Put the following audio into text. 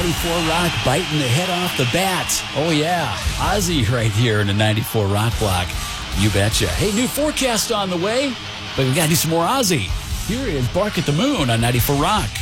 94 Rock biting the head off the bat. Oh, yeah. Ozzy right here in the 94 Rock block. You betcha. Hey, new forecast on the way, but we got to do some more Ozzy. Here is Bark at the Moon on 94 Rock.